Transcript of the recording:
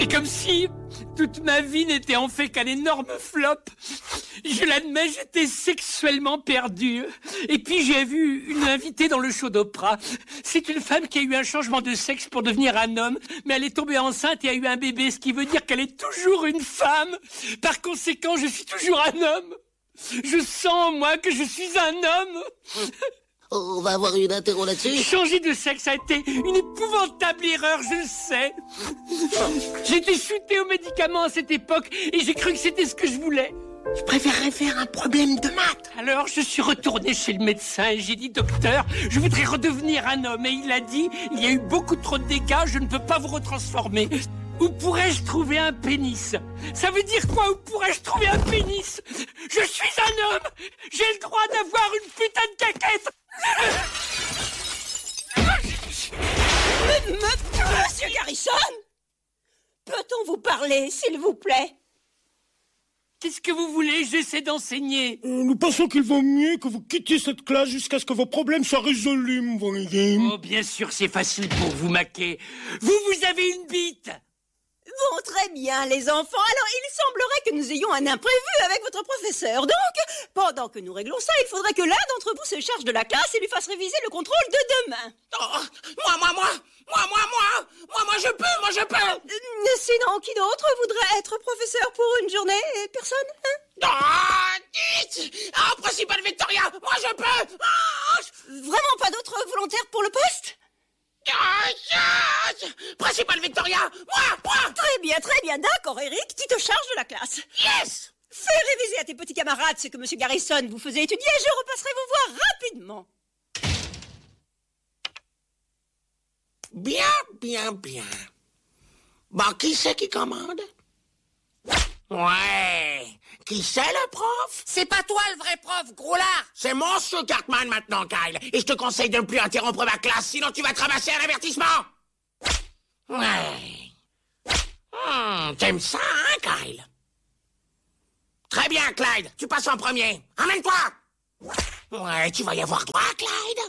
C'est comme si toute ma vie n'était en fait qu'un énorme flop. Je l'admets, j'étais sexuellement perdu. Et puis j'ai vu une invitée dans le show d'Oprah. C'est une femme qui a eu un changement de sexe pour devenir un homme, mais elle est tombée enceinte et a eu un bébé, ce qui veut dire qu'elle est toujours une femme. Par conséquent, je suis toujours un homme. Je sens, moi, que je suis un homme. On va avoir une interro là-dessus. Changer de sexe a été une épouvantable erreur, je le sais. J'ai été shooté aux médicaments à cette époque et j'ai cru que c'était ce que je voulais. Je préférerais faire un problème de maths. Alors je suis retourné chez le médecin et j'ai dit: docteur, je voudrais redevenir un homme. Et il a dit: il y a eu beaucoup trop de dégâts, je ne peux pas vous retransformer. Où pourrais-je trouver un pénis? Ça veut dire quoi, où pourrais-je trouver un pénis? Je suis un homme. J'ai le droit d'avoir une putain de caquette. Monsieur Garrison, peut-on vous parler, s'il vous plaît? Qu'est-ce que vous voulez? J'essaie d'enseigner. Nous pensons qu'il vaut mieux que vous quittiez cette classe jusqu'à ce que vos problèmes soient résolus, vous voyez. Oh, bien sûr, c'est facile pour vous, Maquet. Vous avez une bite. Bon, très bien, les enfants. Alors, il semblerait que nous ayons un imprévu avec votre professeur. Donc, pendant que nous réglons ça, il faudrait que l'un d'entre vous se charge de la classe et lui fasse réviser le contrôle de demain. Oh, moi, je peux. Sinon, qui d'autre voudrait être professeur pour une journée? Personne, hein? Dites! Principal Victoria, moi je peux. Vraiment pas d'autres volontaires pour le poste? Principal Victoria, moi. Très bien, d'accord, Eric, tu te charges de la classe. Yes! Fais réviser à tes petits camarades ce que Monsieur Garrison vous faisait étudier et je repasserai vous voir rapidement. Bien. Bon, qui c'est qui commande? Ouais. Qui c'est le prof? C'est pas toi le vrai prof, gros lard. C'est Monsieur Cartman maintenant, Kyle. Et je te conseille de ne plus interrompre ma classe, sinon tu vas te ramasser un avertissement. Ouais. T'aimes ça, hein, Kyle? Très bien, Clyde. Tu passes en premier. Emmène-toi. Ouais, tu vas y avoir droit, Clyde.